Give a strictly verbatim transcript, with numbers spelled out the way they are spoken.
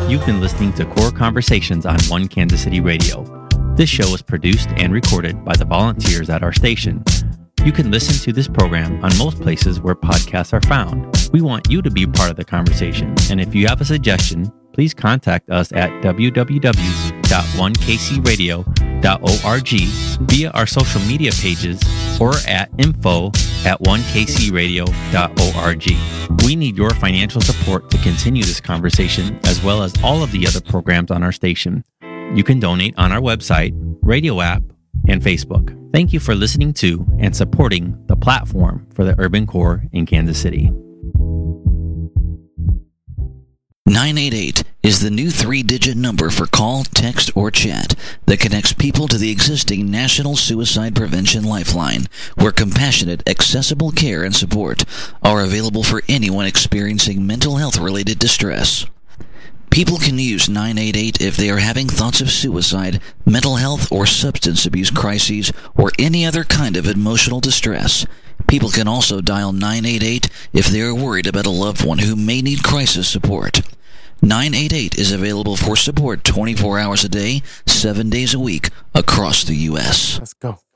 You've been listening to Core Conversations on One Kansas City Radio. This show is produced and recorded by the volunteers at our station. You can listen to this program on most places where podcasts are found. We want you to be part of the conversation, and if you have a suggestion, please contact us at w w w dot one k c radio dot org via our social media pages or at info at one k c radio dot org. We need your financial support to continue this conversation as well as all of the other programs on our station. You can donate on our website, radio app, and Facebook. Thank you for listening to and supporting the platform for the Urban Core in Kansas City. nine eight eight is the new three-digit number for call, text, or chat that connects people to the existing National Suicide Prevention Lifeline, where compassionate, accessible care and support are available for anyone experiencing mental health-related distress. People can use nine eight eight if they are having thoughts of suicide, mental health or substance abuse crises, or any other kind of emotional distress. People can also dial nine eight eight if they are worried about a loved one who may need crisis support. nine eight eight is available for support twenty-four hours a day, seven days a week, across the U S. Let's go.